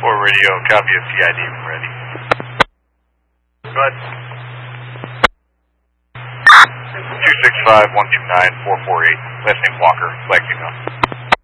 Radio, copy of PID when ready. Go ahead. 265-129-448, last name Walker, flag signal.